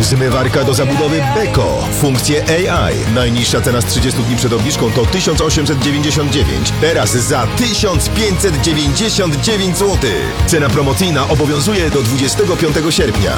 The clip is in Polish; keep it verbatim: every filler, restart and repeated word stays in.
Zmywarka do zabudowy Beko. Funkcje A I. Najniższa cena z trzydziestu dni przed obniżką to tysiąc osiemset dziewięćdziesiąt dziewięć. Teraz za tysiąc pięćset dziewięćdziesiąt dziewięć złotych. Cena promocyjna obowiązuje do dwudziestego piątego sierpnia.